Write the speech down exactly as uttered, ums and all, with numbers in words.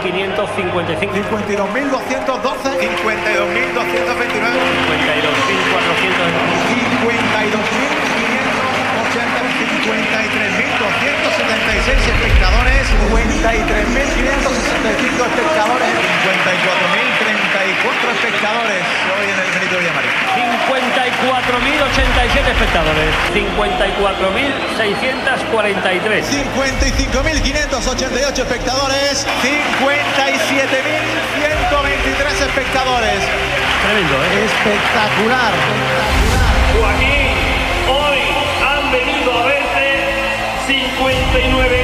quinientos cincuenta y cinco. cincuenta y dos mil doscientos doce. cincuenta y dos mil doscientos veintinueve. cincuenta y dos mil cuatrocientos. cincuenta y dos mil quinientos ochenta. cincuenta y tres mil doscientos setenta y seis espectadores. cincuenta y tres mil quinientos sesenta y cinco espectadores. cincuenta y cuatro mil treinta y cuatro espectadores hoy en el Benito Villamarín. cincuenta y cuatro mil ochenta y siete espectadores. cincuenta y cuatro mil seiscientos cuarenta y tres. cincuenta y cinco mil quinientos ochenta y ocho espectadores. cincuenta y siete mil ciento veintitrés espectadores. Tremendo, ¿eh? Espectacular. Joaquín, hoy han venido a verte cincuenta y nueve